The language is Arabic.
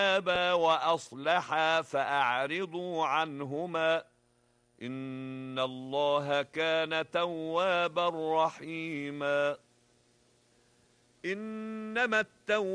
تابا وأصلحا فأعرضوا عنهما إن الله كان توابا رحيما. إنما التوبة